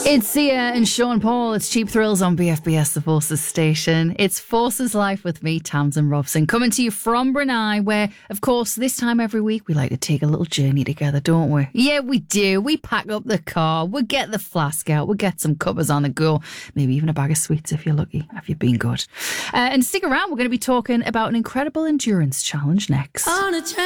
It's Sia and Sean Paul. It's Cheap Thrills on BFBS, the Forces station. It's Forces Life with me, Tamsin Robson, coming to you from Brunei, where, of course, this time every week we like to take a little journey together, don't we? Yeah, we do. We pack up the car, we'll get the flask out, we'll get some cuppas on the go, maybe even a bag of sweets if you're lucky, if you've been good. And stick around, we're going to be talking about an incredible endurance challenge next.